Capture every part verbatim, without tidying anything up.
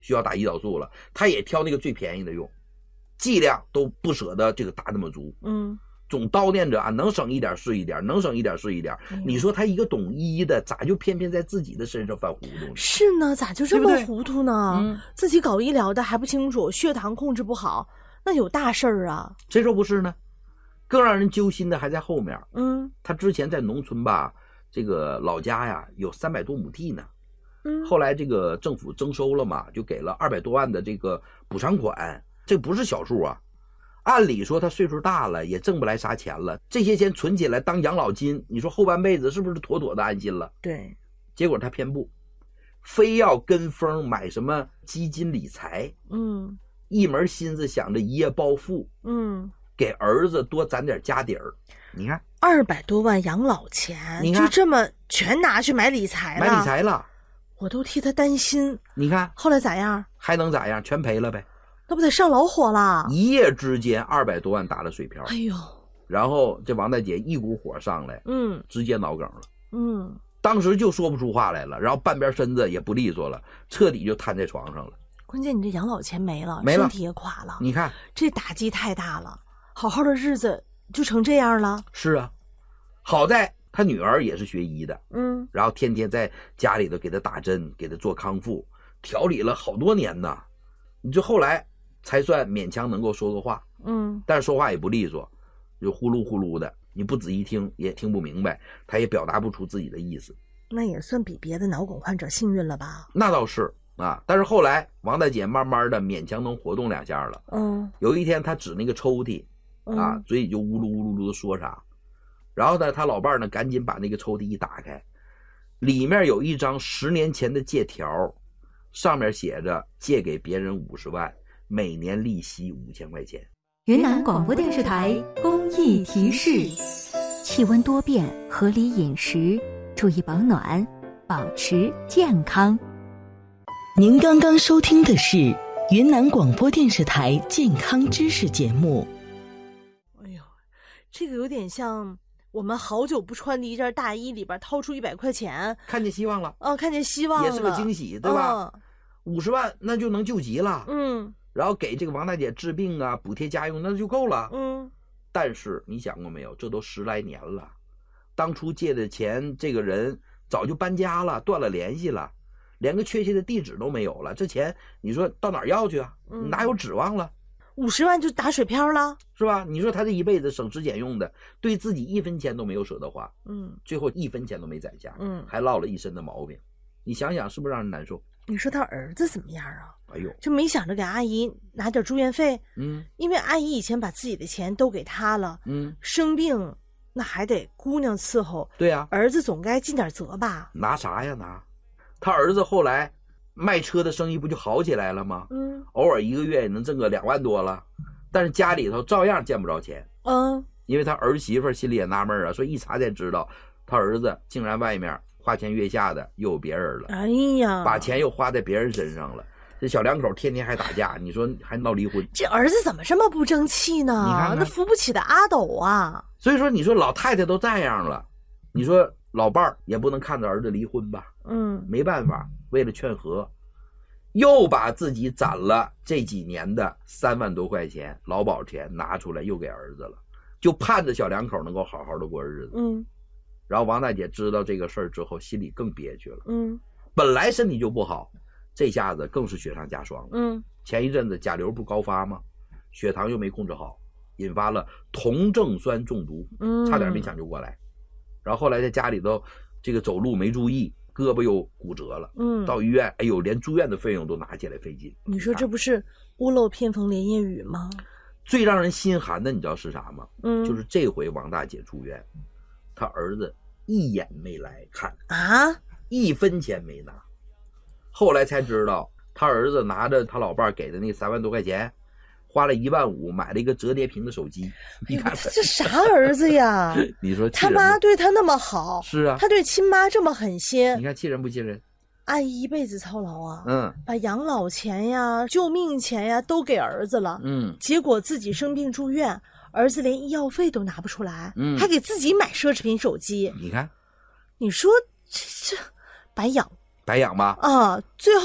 需要打胰岛素了，他也挑那个最便宜的用，剂量都不舍得这个打那么足。 嗯， 总叨念着啊，能省一点是一点，能省一点是一点。嗯、你说他一个懂医的，咋就偏偏在自己的身上犯糊涂呢？ 是呢，咋就这么糊涂呢？ 对对嗯、 自己搞医疗的还不清楚，血糖控制不好，那有大事儿啊！ 谁说不是呢？更让人揪心的还在后面。 嗯， 他之前在农村吧，这个老家呀有三百多亩地呢。 嗯， 后来这个政府征收了嘛，就给了二百多万的这个补偿款，这不是小数啊。按理说他岁数大了，也挣不来啥钱了，这些钱存起来当养老金，你说后半辈子是不是妥妥的安心了？ 对。 结果他偏不，非要跟风买什么基金理财， 嗯， 一门心思想着一夜暴富， 嗯， 给儿子多攒点家底儿。你看， 二百多万养老钱， 你看就这么全拿去买理财了， 买理财了， 我都替他担心。 你看后来咋样？ 还能咋样？全赔了呗。 那不得上老火了？ 一夜之间二百多万打了水漂。 哎呦！ 然后这王大姐一股火上来， 嗯， 直接脑梗了。 嗯， 当时就说不出话来了，然后半边身子也不利索了，彻底就瘫在床上了。 关键你这养老钱没了， 没了， 身体也垮了。 你看这打击太大了，好好的日子就成这样了。 是啊，好在他女儿也是学医的， 嗯， 然后天天在家里头给他打针，给他做康复，调理了好多年呢。你就后来才算勉强能够说个话， 嗯， 但是说话也不利索，就呼噜呼噜的，你不仔细听也听不明白，他也表达不出自己的意思。 那也算比别的脑梗患者幸运了吧？ 那倒是啊，但是后来王大姐慢慢的勉强能活动两下了。 嗯， 有一天她指那个抽屉啊， 嗯、 嘴里就呜噜呜噜噜的说啥，然后呢，他老伴儿呢赶紧把那个抽屉一打开，里面有一张十年前的借条，上面写着借给别人五十万，每年利息五千块钱。 云南广播电视台公益提示：气温多变，合理饮食，注意保暖，保持健康。 您刚刚收听的是云南广播电视台健康知识节目。 哎呦，这个有点像我们好久不穿的一件大衣里边掏出一百块钱， 看见希望了。 哦，看见希望了， 也是个惊喜，对吧？五十、哦、万那就能救急了。 嗯， 然后给这个王大姐治病啊，补贴家用那就够了。 嗯， 但是你想过没有，这都十来年了，当初借的钱，这个人早就搬家了，断了联系了，连个确切的地址都没有了。这钱你说到哪儿要去啊？ 嗯、 哪有指望了？ 五十万就打水漂了， 是吧？你说他这一辈子省吃俭用的，对自己一分钱都没有舍得花， 嗯， 最后一分钱都没攒下， 嗯， 还落了一身的毛病。你想想，是不是让人难受？ 你说他儿子怎么样啊？ 哎呦， 就没想着给阿姨拿点住院费， 嗯， 因为阿姨以前把自己的钱都给他了， 嗯， 生病那还得姑娘伺候， 对呀、啊， 儿子总该尽点责吧？ 拿啥呀拿？他儿子后来卖车的生意不就好起来了吗？ 嗯， 偶尔一个月也能挣个两万多了，但是家里头照样见不着钱。 嗯， 因为他儿媳妇心里也纳闷啊，所以一查才知道，他儿子竟然外面花前月下的又有别人了。 哎呀， 把钱又花在别人身上了。这小两口天天还打架，你说还闹离婚？ 这儿子怎么这么不争气呢？ 你看看那扶不起的阿斗啊！ 所以说，你说老太太都这样了，你说老伴儿也不能看着儿子离婚吧？ 嗯， 没办法，为了劝和，又把自己攒了这几年的三万多块钱劳保钱拿出来，又给儿子了，就盼着小两口能够好好的过日子。 嗯， 然后王大姐知道这个事儿之后，心里更憋屈了。 嗯， 本来身体就不好，这下子更是雪上加霜了。 嗯， 前一阵子甲流不高发吗？血糖又没控制好，引发了酮症酸中毒， 嗯， 差点没抢救过来。然后后来在家里头，这个走路没注意，胳膊又骨折了。 嗯， 到医院，哎呦，连住院的费用都拿起来费劲。 你说这不是屋漏偏逢连夜雨吗？ 最让人心寒的，你知道是啥吗？ 嗯， 就是这回王大姐住院，她儿子一眼没来看啊， 一分钱没拿。后来才知道，他儿子拿着他老伴给的那三万多块钱，花了一万五买了一个折叠屏的手机。你看看这啥儿子呀？ 你说他妈对他那么好， 是啊， 他对亲妈这么狠心， 你看气人不气人？ 阿姨一辈子操劳啊， 嗯， 把养老钱呀、救命钱呀都给儿子了， 嗯， 结果自己生病住院，儿子连医药费都拿不出来， 嗯， 还给自己买奢侈品手机。 你看， 你说这这白养。 白养吧啊！最后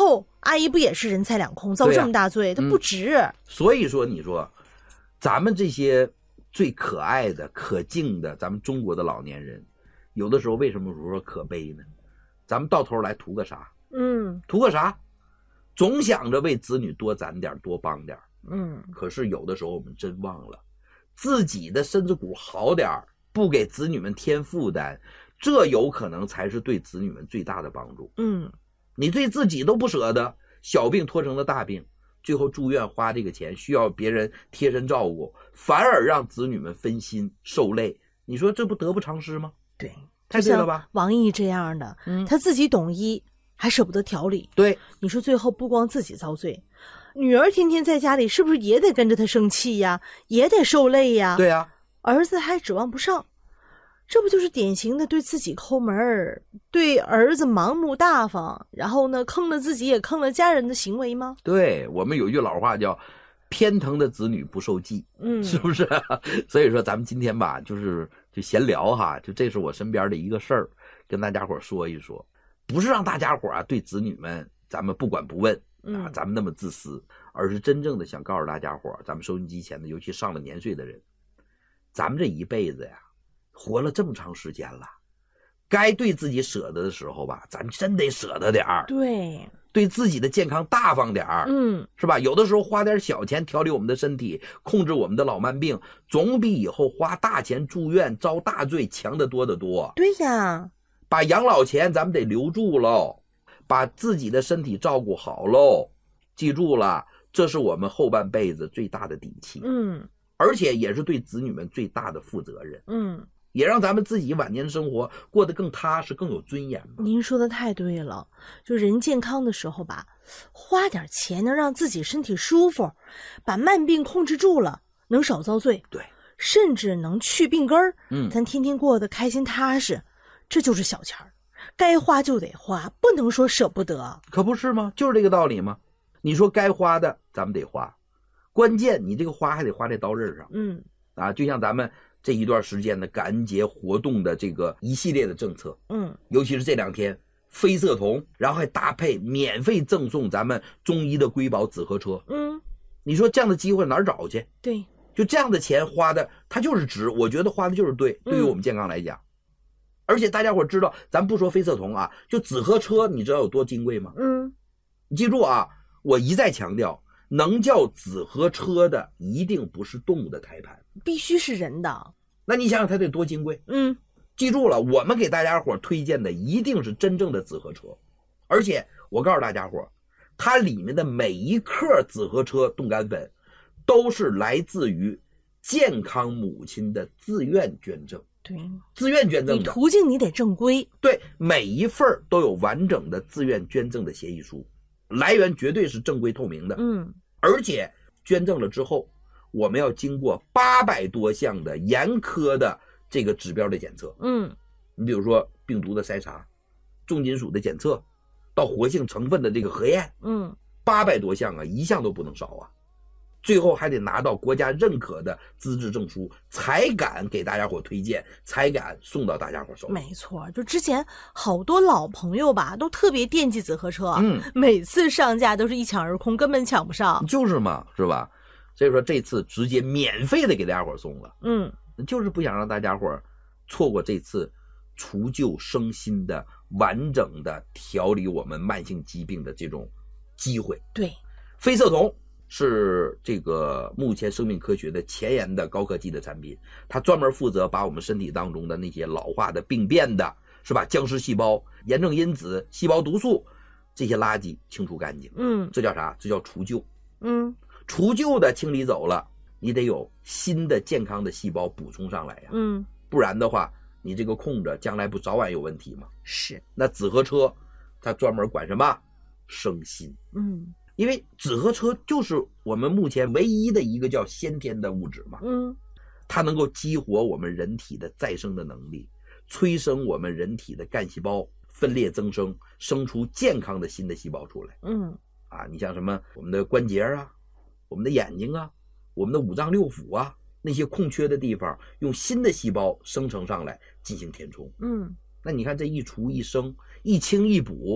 阿姨不也是人财两空，遭这么大罪，她、啊、不值、 嗯。所以说，你说咱们这些最可爱的、可敬的，咱们中国的老年人，有的时候为什么说可悲呢？咱们到头来图个啥？ 嗯， 图个啥？总想着为子女多攒点，多帮点。 嗯， 可是有的时候我们真忘了，自己的身子骨好点，不给子女们添负担，这有可能才是对子女们最大的帮助。 嗯， 你对自己都不舍得，小病拖成了大病，最后住院花这个钱，需要别人贴身照顾，反而让子女们分心受累，你说这不得不偿失吗？ 对， 太对了吧？ 王毅这样的， 嗯， 他自己懂医，还舍不得调理。 对， 你说最后不光自己遭罪，女儿天天在家里是不是也得跟着他生气呀，也得受累呀？ 对呀， 儿子还指望不上，这不就是典型的对自己抠门儿，对儿子盲目大方，然后呢坑了自己也坑了家人的行为吗？ 对，我们有一句老话叫偏疼的子女不受忌， 嗯， 是不是？所以说咱们今天吧，就是就闲聊哈，就这是我身边的一个事儿，跟大家伙说一说，不是让大家伙啊对子女们咱们不管不问啊，咱们那么自私，而是真正的想告诉大家伙，咱们收音机前的，尤其上了年岁的人，咱们这一辈子呀，活了这么长时间了，该对自己舍得的时候吧，咱真得舍得点儿。 对， 对自己的健康大方点儿， 嗯， 是吧？有的时候花点小钱调理我们的身体，控制我们的老慢病，总比以后花大钱住院遭大罪强得多得多。 对呀， 把养老钱咱们得留住喽，把自己的身体照顾好喽。记住了，这是我们后半辈子最大的底气， 嗯， 而且也是对子女们最大的负责任， 嗯。 也让咱们自己晚年生活过得更踏实更有尊严。 您说的太对了，就人健康的时候吧，花点钱能让自己身体舒服，把慢病控制住了，能少遭罪， 对， 甚至能去病根儿， 嗯， 咱天天过得开心踏实，这就是小钱儿，该花就得花，不能说舍不得。 可不是吗？就是这个道理吗？你说该花的咱们得花，关键你这个花还得花在刀刃上。 嗯， 啊，就像咱们这一段时间的感恩节活动的这个一系列的政策， 嗯， 尤其是这两天非色酮，然后还搭配免费赠送咱们中医的瑰宝紫河车， 嗯， 你说这样的机会哪儿找去？ 对， 就这样的钱花的它就是值，我觉得花的就是对，对于我们健康来讲。嗯，而且大家伙知道，咱不说非色酮啊，就紫河车你知道有多金贵吗？ 嗯， 你记住啊，我一再强调，能叫紫河车的一定不是动物的胎盘， 必须是人的。 那你想想它得多金贵。 嗯， 记住了，我们给大家伙推荐的一定是真正的紫河车，而且我告诉大家伙，它里面的每一克紫河车冻干粉都是来自于健康母亲的自愿捐赠。 对， 自愿捐赠的， 你途径你得正规。 对，每一份都有完整的自愿捐赠的协议书，来源绝对是正规透明的。 嗯， 而且捐赠了之后，我们要经过八百多项的严苛的这个指标的检测。 嗯， 你比如说病毒的筛查、重金属的检测，到活性成分的这个核验， 嗯， 八百多项啊，一项都不能少啊。最后还得拿到国家认可的资质证书，才敢给大家伙推荐，才敢送到大家伙手里。 没错，就之前好多老朋友吧，都特别惦记紫河车， 嗯， 每次上架都是一抢而空，根本抢不上。 就是嘛，是吧？所以说这次直接免费的给大家伙送了， 嗯， 就是不想让大家伙错过这次除旧生新的完整的调理我们慢性疾病的这种机会。 对， 非色酮是这个目前生命科学的前沿的高科技的产品，它专门负责把我们身体当中的那些老化的病变的，是吧？僵尸细胞、炎症因子、细胞毒素这些垃圾清除干净。 嗯， 这叫啥？这叫除旧。 嗯， 除旧的清理走了，你得有新的健康的细胞补充上来呀。 嗯， 不然的话，你这个空着，将来不早晚有问题吗？ 是。 那紫河车它专门管什么？生新。 嗯。 因为紫河车就是我们目前唯一的一个叫先天的物质嘛， 嗯， 它能够激活我们人体的再生的能力，催生我们人体的干细胞分裂增生，生出健康的新的细胞出来。 嗯， 啊，你像什么我们的关节啊，我们的眼睛啊，我们的五脏六腑啊，那些空缺的地方，用新的细胞生成上来进行填充。 嗯， 那你看这一除一生，一清一补，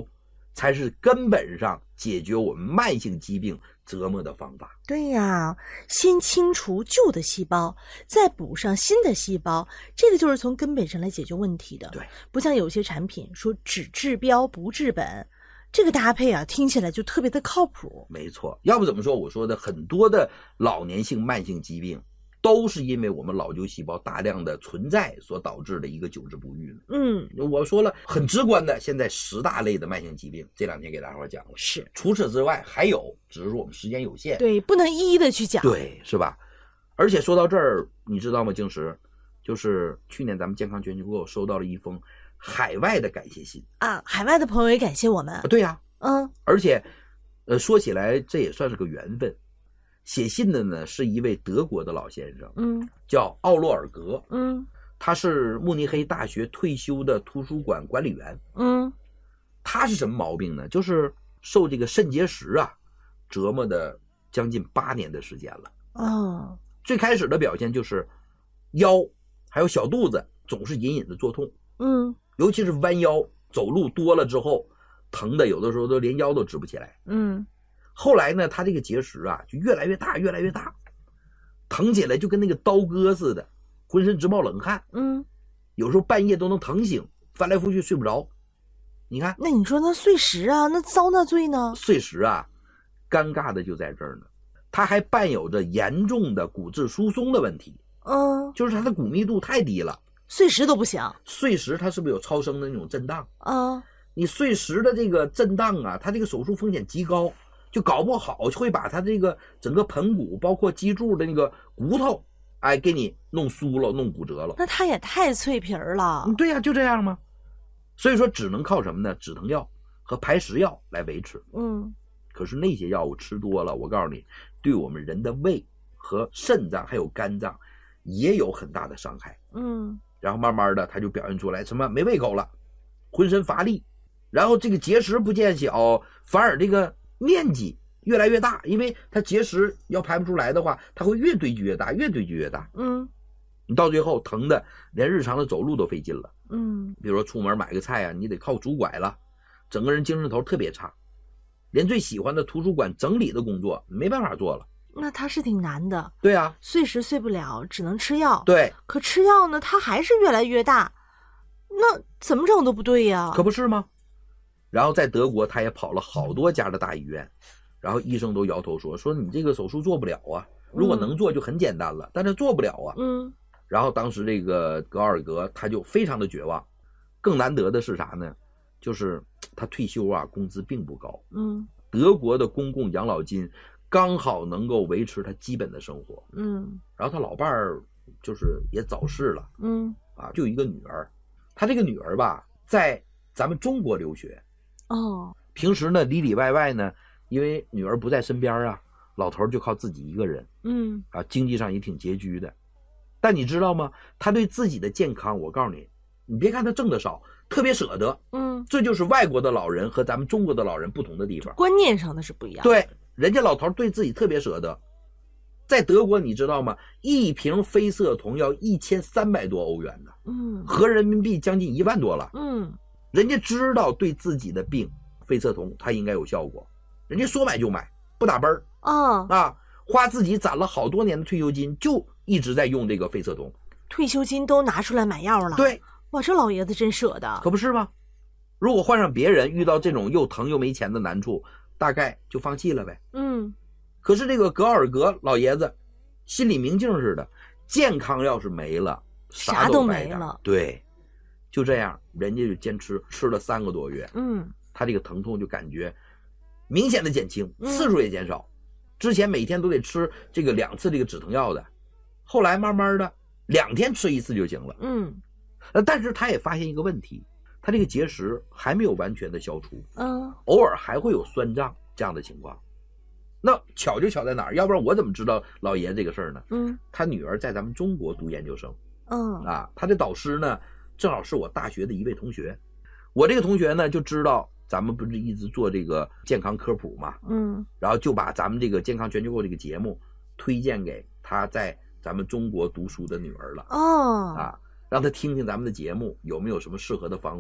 才是根本上解决我们慢性疾病折磨的方法。 对呀，先清除旧的细胞，再补上新的细胞，这个就是从根本上来解决问题的。 对， 不像有些产品说只治标不治本，这个搭配啊，听起来就特别的靠谱。 没错，要不怎么说我说的很多的老年性慢性疾病都是因为我们老旧细胞大量的存在所导致的一个久治不愈呢。 嗯， 我说了很直观的，现在十大类的慢性疾病，这两天给大伙讲了。 是， 除此之外还有，只是说我们时间有限。 对，不能一一的去讲。 对，是吧？而且说到这儿，你知道吗，晶石，就是去年咱们健康全球购收到了一封海外的感谢信啊，海外的朋友也感谢我们。 啊，对呀、 啊，嗯， 而且，呃，说起来这也算是个缘分。写信的呢是一位德国的老先生， 嗯， 叫奥洛尔格， 嗯， 他是慕尼黑大学退休的图书馆管理员， 嗯， 他是什么毛病呢？就是受这个肾结石啊折磨的将近八年的时间了。 哦， 最开始的表现就是腰还有小肚子总是隐隐的作痛， 嗯， 尤其是弯腰走路多了之后，疼的有的时候都连腰都直不起来。 嗯， 后来呢，他这个结石啊就越来越大，越来越大，疼起来就跟那个刀割似的，浑身直冒冷汗。 嗯， 有时候半夜都能疼醒，翻来覆去睡不着。你看， 那你说那碎石啊，那遭那罪呢？ 碎石啊，尴尬的就在这儿呢，它还伴有着严重的骨质疏松的问题。 嗯， 就是它的骨密度太低了， 碎石都不行。 碎石它是不是有超声的那种震荡啊？ 你碎石的这个震荡啊，它这个手术风险极高，就搞不好会把它这个整个盆骨包括脊柱的那个骨头，哎，给你弄酥了，弄骨折了。 那它也太脆皮儿了。 对呀、啊，就这样吗？所以说只能靠什么呢？止疼药和排石药来维持。 嗯， 可是那些药物吃多了，我告诉你，对我们人的胃和肾脏还有肝脏也有很大的伤害。 嗯， 然后慢慢的他就表现出来什么没胃口了，浑身乏力，然后这个结石不见小，反而这个面积越来越大，因为它结石要排不出来的话，它会越堆积越大，越堆积越大。 嗯， 你到最后疼的连日常的走路都费劲了。 嗯， 比如说出门买个菜啊，你得靠拄拐了，整个人精神头特别差，连最喜欢的图书馆整理的工作没办法做了。 那他是挺难的。 对啊， 碎石碎不了，只能吃药。 对， 可吃药呢，它还是越来越大，那怎么整都不对呀。 可不是吗？然后在德国，他也跑了好多家的大医院，然后医生都摇头说：“说你这个手术做不了啊，如果能做就很简单了，嗯、但是做不了啊。” 嗯。 然后当时这个格奥尔格他就非常的绝望。更难得的是啥呢？就是他退休啊，工资并不高。 嗯。 德国的公共养老金刚好能够维持他基本的生活。 嗯。 然后他老伴儿就是也早逝了。 嗯。 啊，就有一个女儿，他这个女儿吧，在咱们中国留学。 哦。 平时呢，里里外外呢，因为女儿不在身边啊，老头就靠自己一个人。 嗯。 啊，经济上也挺拮据的。但你知道吗？他对自己的健康，我告诉你，你别看他挣得少，特别舍得。 嗯， 这就是外国的老人和咱们中国的老人不同的地方， 观念上的是不一样。 对，人家老头对自己特别舍得。在德国，你知道吗？一瓶非色酮要一千三百多欧元呢， 嗯， 合人民币将近一万多了。 嗯， 人家知道对自己的病，非色酮它应该有效果，人家说买就买，不打奔儿啊啊，花自己攒了好多年的退休金就。一直在用这个非色酮， 退休金都拿出来买药了。 对， 哇，这老爷子真舍得， 可不是吗？如果换上别人，遇到这种又疼又没钱的难处，大概就放弃了呗。 嗯， 可是这个格尔格老爷子心里明镜似的，健康要是没了， 啥都没了。 对，就这样，人家就坚持吃了三个多月。 嗯， 他这个疼痛就感觉明显的减轻， 嗯、 次数也减少。之前每天都得吃这个两次这个止疼药的。后来慢慢的两天吃一次就行了。 嗯， 呃，但是他也发现一个问题，他这个结石还没有完全的消除， 嗯， 偶尔还会有酸胀这样的情况。那巧就巧在哪儿？要不然我怎么知道老爷这个事儿呢？ 嗯， 他女儿在咱们中国读研究生， 嗯啊，他的导师呢正好是我大学的一位同学，我这个同学呢就知道咱们不是一直做这个健康科普嘛， 嗯， 然后就把咱们这个健康全球购这个节目推荐给他在咱们中国读书的女儿了。 哦， 啊，让他听听咱们的节目有没有什么适合的方法。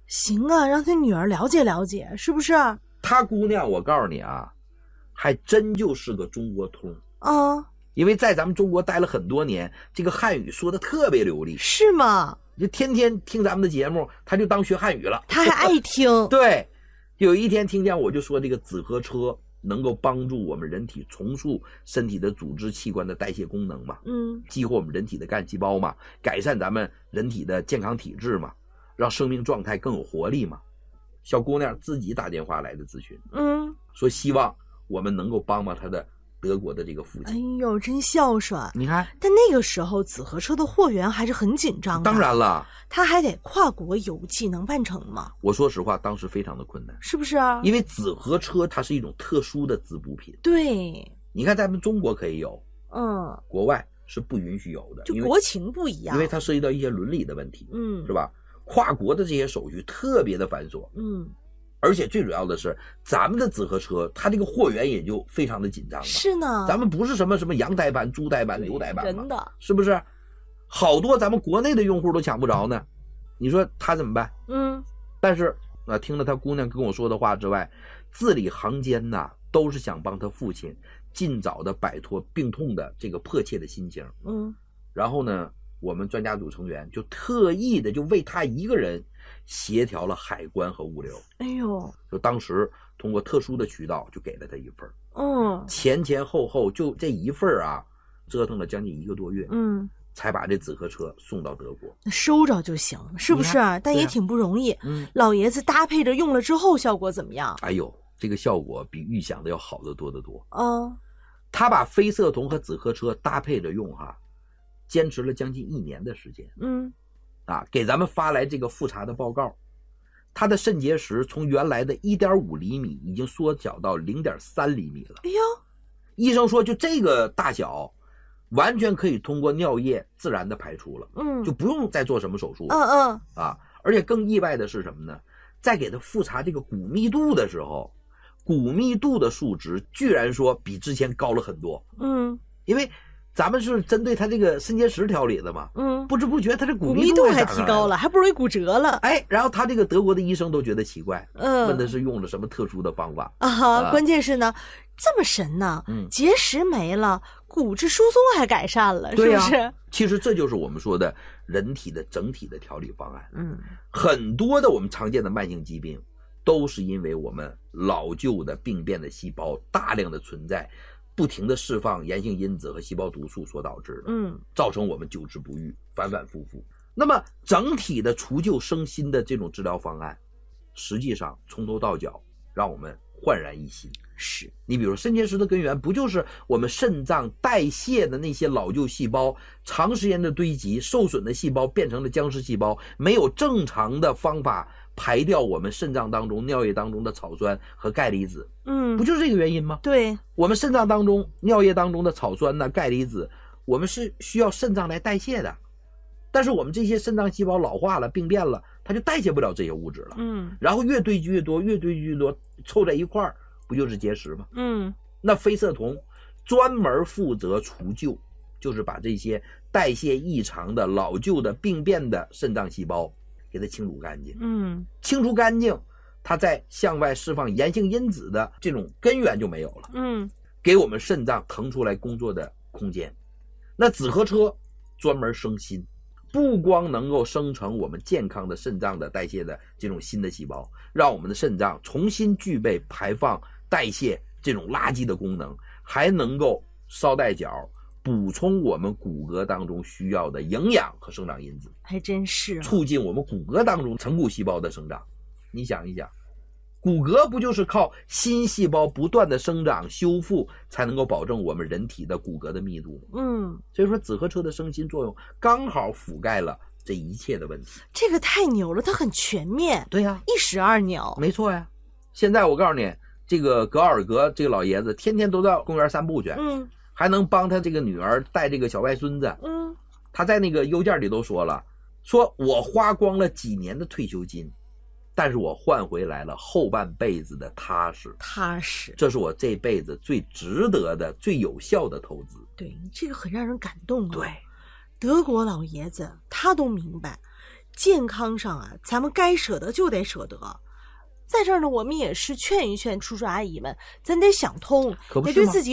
行啊，让他女儿了解了解，是不是？ 她姑娘，我告诉你啊，还真就是个中国通啊， 因为在咱们中国待了很多年，这个汉语说的特别流利。 是吗？ 就天天听咱们的节目，他就当学汉语了。 他还爱听。 对，有一天听见我就说这个紫河车能够帮助我们人体重塑身体的组织器官的代谢功能嘛， 嗯， 激活我们人体的干细胞嘛，改善咱们人体的健康体质嘛，让生命状态更有活力嘛。小姑娘自己打电话来的咨询， 嗯， 说希望我们能够帮帮她的德国的这个父哎亲。 呦，真孝顺！ 你看， 但那个时候紫河车的货源还是很紧张的。 当然了， 他还得跨国邮寄，能办成吗？ 我说实话，当时非常的困难， 是不是啊？ 因为紫河车它是一种特殊的滋补品。 对， 你看咱们中国可以有， 嗯， 国外是不允许有的，因为就国情不一样， 因为它涉及到一些伦理的问题， 嗯， 是吧？跨国的这些手续特别的繁琐， 嗯， 而且最主要的是，咱们的紫河车它这个货源也就非常的紧张了。 是呢， 咱们不是什么什么羊胎盘、猪胎盘、牛胎盘， 真的， 是不是？好多咱们国内的用户都抢不着呢，你说他怎么办？ 嗯， 但是啊，听了他姑娘跟我说的话之外，字里行间呐，都是想帮他父亲尽早的摆脱病痛的这个迫切的心情。 嗯， 然后呢，我们专家组成员就特意的就为他一个人协调了海关和物流。 哎呦， 就当时通过特殊的渠道就给了他一份， 嗯， 前前后后就这一份啊，折腾了将近一个多月， 嗯， 才把这紫河车送到德国。 那收着就行，是不是？但也挺不容易。 嗯， 老爷子搭配着用了之后，效果怎么样？ 哎呦，这个效果比预想的要好得多得多。 嗯， 他把非色酮和紫河车搭配着用哈，坚持了将近一年的时间。 嗯， 啊，给咱们发来这个复查的报告，他的肾结石从原来的 一点五厘米已经缩小到 零点三厘米了。 哎呦， 医生说就这个大小完全可以通过尿液自然的排出了， 嗯， 就不用再做什么手术了。 嗯嗯啊，而且更意外的是什么呢？在给他复查这个骨密度的时候，骨密度的数值居然说比之前高了很多。 嗯， 因为咱们是针对他这个肾结石调理的嘛， 嗯， 不知不觉他这骨骨密密度还还涨上来提高了，还不容易骨折了。 哎，然后他这个德国的医生都觉得奇怪， 嗯， 问他是用了什么特殊的方法啊哈，关键是呢，这么神呢， 嗯， 结石没了，骨质疏松还改善了， 对呀， 是不是？ 其实这就是我们说的人体的整体的调理方案。 嗯， 很多的我们常见的慢性疾病，都是因为我们老旧的病变的细胞大量的存在，不停的释放炎性因子和细胞毒素所导致的， 嗯， 造成我们久治不愈，反反复复。那么整体的除旧生新的这种治疗方案，实际上从头到脚让我们焕然一新。 是你比如肾结石的根源，不就是我们肾脏代谢的那些老旧细胞长时间的堆积，受损的细胞变成了僵尸细胞，没有正常的方法排掉我们肾脏当中、尿液当中的草酸和钙离子， 嗯， 不就是这个原因吗？ 对， 我们肾脏当中、尿液当中的草酸呢、钙离子，我们是需要肾脏来代谢的，但是我们这些肾脏细胞老化了、病变了，它就代谢不了这些物质了， 嗯， 然后越堆积越多，越堆积越多，凑在一块儿，不就是结石吗？ 嗯， 那非色酮专门负责除旧，就是把这些代谢异常的老旧的病变的肾脏细胞给它清除干净。 嗯， 清除干净，它在向外释放炎性因子的这种根源就没有了， 嗯， 给我们肾脏腾出来工作的空间。那紫河车专门生新，不光能够生成我们健康的肾脏的代谢的这种新的细胞，让我们的肾脏重新具备排放代谢这种垃圾的功能，还能够捎带脚补充我们骨骼当中需要的营养和生长因子， 还真是、啊、 促进我们骨骼当中成骨细胞的生长。你想一想，骨骼不就是靠新细胞不断的生长修复才能够保证我们人体的骨骼的密度吗？ 嗯， 所以说紫河车的生新作用刚好覆盖了这一切的问题。 这个太牛了，它很全面。 对呀、啊， 一石二鸟。 没错呀。现在我告诉你，这个格尔格这个老爷子天天都到公园散步去， 嗯， 还能帮他这个女儿带这个小外孙子。 嗯， 他在那个邮件里都说了，说我花光了几年的退休金，但是我换回来了后半辈子的踏实。 踏实， 这是我这辈子最值得的、最有效的投资。 对，这个很让人感动啊。 对， 德国老爷子他都明白， 健康上啊，咱们该舍得就得舍得。在这儿呢，我们也是劝一劝叔叔阿姨们，咱得想通， 可不是吗得对自己